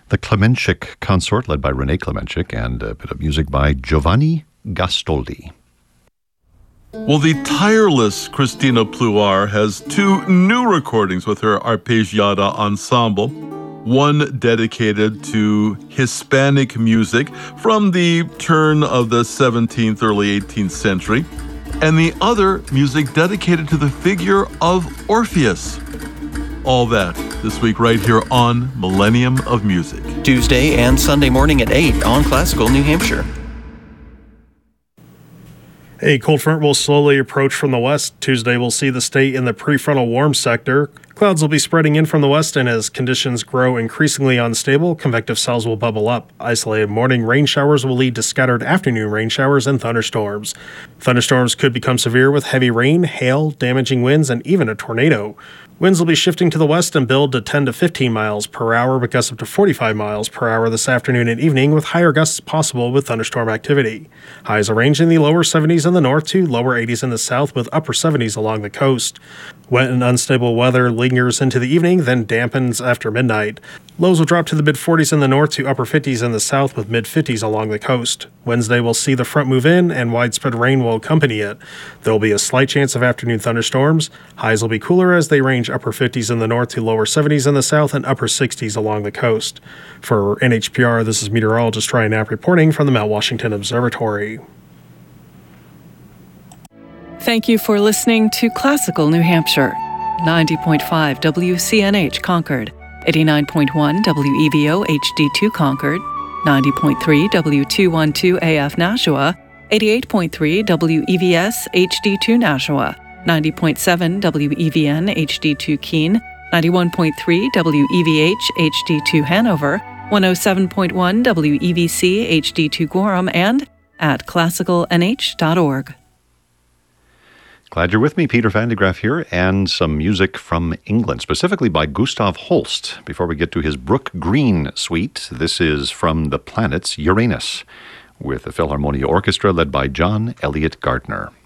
The Klemenchik Consort, led by René Klemenchik, and a bit of music by Giovanni Gastoldi. Well, the tireless Christina Pluar has two new recordings with her Arpeggiata Ensemble. One dedicated to Hispanic music from the turn of the 17th, early 18th century, and the other music dedicated to the figure of Orpheus. All that this week right here on Millennium of Music. Tuesday and Sunday morning at 8 on Classical New Hampshire. A cold front will slowly approach from the west. Tuesday will see the state in the prefrontal warm sector. Clouds will be spreading in from the west, and as conditions grow increasingly unstable, convective cells will bubble up. Isolated morning rain showers will lead to scattered afternoon rain showers and thunderstorms. Thunderstorms could become severe with heavy rain, hail, damaging winds, and even a tornado. Winds will be shifting to the west and build to 10 to 15 miles per hour, but gusts up to 45 miles per hour this afternoon and evening, with higher gusts possible with thunderstorm activity. Highs are ranging in the lower 70s in the north to lower 80s in the south, with upper 70s along the coast. Wet and unstable weather lingers into the evening, then dampens after midnight. Lows will drop to the mid-40s in the north to upper 50s in the south, with mid-50s along the coast. Wednesday will see the front move in, and widespread rain will accompany it. There will be a slight chance of afternoon thunderstorms. Highs will be cooler as they range upper 50s in the north to lower 70s in the south and upper 60s along the coast. For NHPR, this is meteorologist Ryan Knapp reporting from the Mount Washington Observatory. Thank you for listening to Classical New Hampshire. 90.5 WCNH Concord, 89.1 WEVO HD2 Concord, 90.3 W212 AF Nashua, 88.3 WEVS HD2 Nashua, 90.7 WEVN HD2 Keene, 91.3 WEVH HD2 Hanover, 107.1 WEVC HD2 Gorham, and at classicalnh.org. Glad you're with me. Peter Van de Graaff here, and some music from England, specifically by Gustav Holst. Before we get to his Brook Green suite, this is from the planet's Uranus, with the Philharmonia Orchestra led by John Elliott Gardner.